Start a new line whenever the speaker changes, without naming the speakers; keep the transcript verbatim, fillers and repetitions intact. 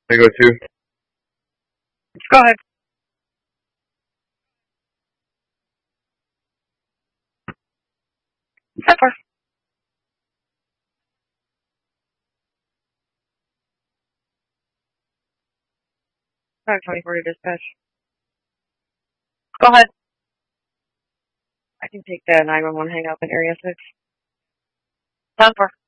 I go two.
Go ahead. That far. Five twenty-four to dispatch. Go ahead. I can take the nine one one hang up in area six. Ten four.